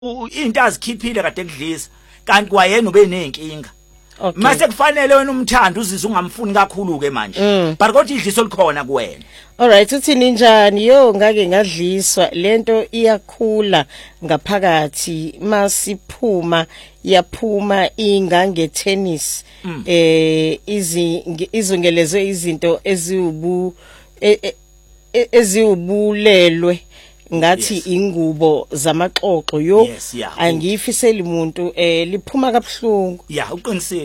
into azikhiphile kade kudlisa kanti kwayena ube nenkinga mase kufanele wena umthando uzizwe ungamfuni kakhulu ke manje but kodwa idliso likhona kuwena. Alright, uthi ninjani? Yo ngake ngadliswa lento iyakhula ngaphakathi masiphuma yaphuma ingange tennis izongelezwe izinto eziwubulelwe ngathi ingubo zamaxoxo yo angifiseli umuntu liphuma kabhlungu. Yeah, uqinisile.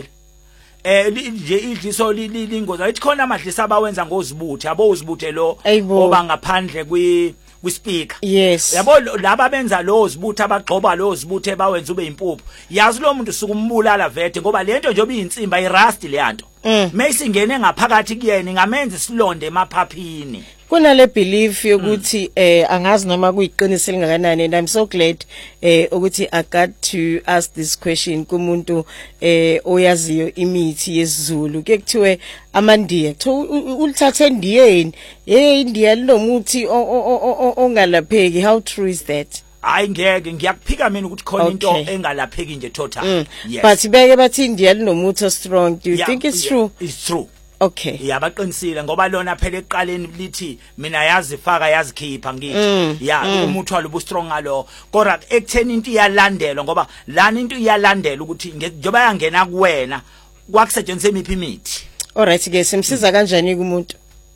Nje idliso lingozi ayithi khona amadlisa abawenza ngozibuthe abozibuthe lo oba ngaphandle kwispeaker. Yes. Yabo laba benza lo zibuthe abagxoba lo zibuthe bawenza ube impuphu. Yazi lo muntu sukumbulala vete ngoba lento nje obiyinsimba irust le yanto. Mayisingene ngaphakathi kuyena ngamenza isilonde emaphaphini. Kunale belief yokuthi angazi noma kuyiqiniso lingakanani, and I'm so glad ukuthi I got to ask this question kumuntu oyaziyo imithi yesiZulu. Ke kuthiwe amandiya ulithathe endiyeni India linomuthi ongalapheki. How true is that? Hayi ngeke ngiyakuphika mina ukuthi khona into engalapheki nje total. Yes. But beke bathi India linomuthi strong. Do you think it's true? It's true. Okay. Yeah, baqinisile ngoba lona phela eqaleni lithi mina yazifaka yazikhipha ngithi. Yeah, umuthwalo ubu strong ngalo. Kodwa ekutheni into iyalandelwa ngoba lana into iyalandela ukuthi njoba yangena kuwena kwakusetshenziswa imiphi imithi. Alright ke simsiza kanjani kumuntu?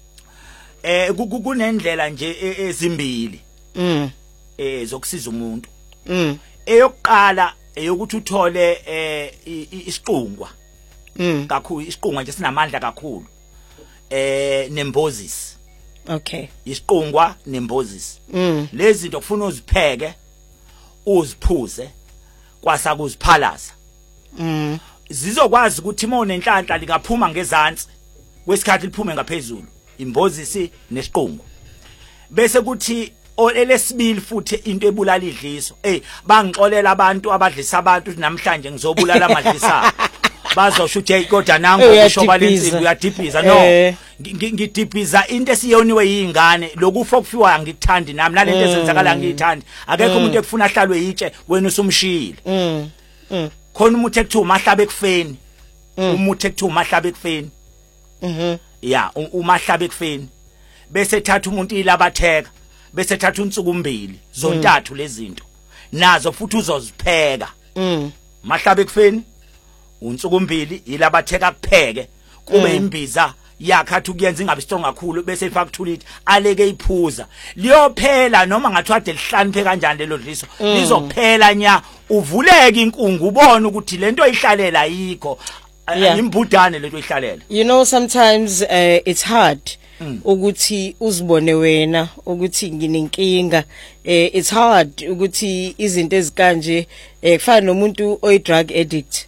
Kunendlela nje ezimbili. Zokusiza umuntu. Eyokuqala eyokuthi uthole isiqungwa. Kakhulu isiqungwa nje sinamandla kakhulu. Nembozisi. Okay. Isiqungwa nembozisi. Lezi zinto kufuna uzipheke uziphuze kwasakuziphalaza. Zizokwazi ukuthi uma unenhlanhla lingaphuma ngezantsi kwesikhathi liphume ngaphezulu imbozisi nesiqungu. Bese kuthi elesibili futhi into ebulala idliso. Bangixolela abantu abadlisa abantu namhlanje ngizobulala amadlisa. Bazosho ukuthi kodwa nangu ushoba lensimbi uyadibhiza. No, ngidibhiza into esiyoniwe yingane lokufa okufiwa angikuthandi nami nalento ezenzakala ngiyithandi. Akekho umuntu ekufuna ahlalwe yitshe wena usumshiyile. Khona umuthi ekuthiwa umahlaba ekufeni. Umuthi ekuthiwa umahlaba ekufeni. Yeah, umahlaba ekufeni. Bese ethatha umuntu ilabatheka. Bese ethatha unsuku mbili zontathu lezi zinto. Nazo futhi uzozipheka. Mahlaba ekufeni unsuku mbili ilabatheka kupheke kube imbiza yakhe athi kuyenza ingabe strong kakhulu bese ifaka kuthuliti aleke iphuza liyophela noma ngathi wade lihlaniphe kanjani lelo dliso lizophela nya uvuleke inkungu ubone ukuthi lento ihlalela yikho imbudane lento ihlalela. You know, sometimes it's hard ukuthi uzibone wena ukuthi nginenkinga. It's hard ukuthi izinto ezikanje kufana nomuntu oyi drug addict.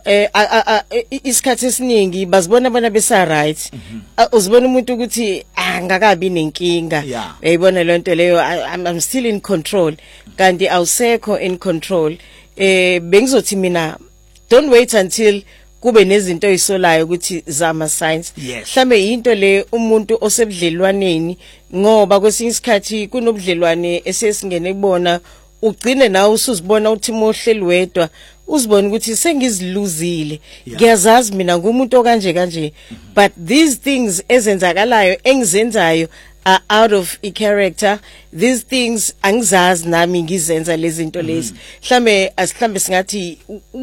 Isikhathi esiningi bazibona bona besa right. Uzibona umuntu ukuthi angakabi nenkinga. Uyayibona lento leyo I'm still in control kanti awusekho in control. Bengizothi mina don't wait until kube nezinto ezisolayo ukuthi zama signs. Mhlambe into le umuntu osebudlelwaneni ngoba kwesinye isikhathi kunobudlelwane esesingene kubona ugcine nawe usuzibona uthi mohleli wedwa uzibona ukuthi sengiziluzile. Ngiyazazi mina ngumuntu okanje but these things ezenzakalayo engizenzayo are out of a character. These things angizazi nami ngizenza lezi zinto lezi. Mhlambe singathi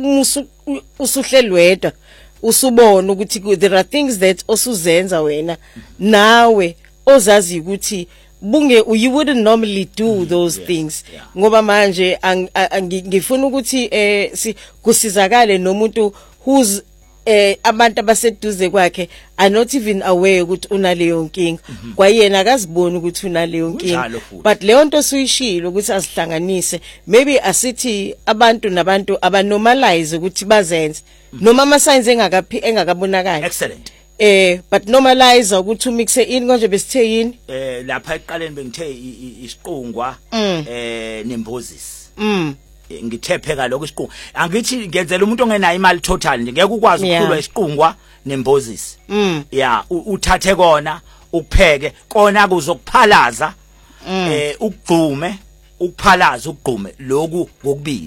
usuhleli wedwa usubona ukuthi there are things that osuzenza wena nawe ozazi ukuthi bunge you wouldn't normally do those things. Ngoba manje ngifuna ukuthi kusizakale nomuntu who's abantu abaseduze kwakhe are not even aware ukuthi unaleyo nkinga. Kwayena akaziboni ukuthi unaleyo nkinga. But leyo nto suyishilo ukuthi asihlanganise. Maybe asithi abantu nabantu abanormalize ukuthi bazenze noma ama signs engakabonakala. Excellent. But normalize ukuthi umixe in konje besithe yini? Lapha eqaleni bengithe isiqungwa nembozisi. Ngithephe lokho isiqungu angithi ngenzela umuntu ongenayo imali total nje ngeke ukwazi ukukhulwa isiqungwa nembozisi. Yeah, uthathe kona ukupheke kona kuzokuphalaza ukugcume ukuphalaza ukugqume lokhu kokubili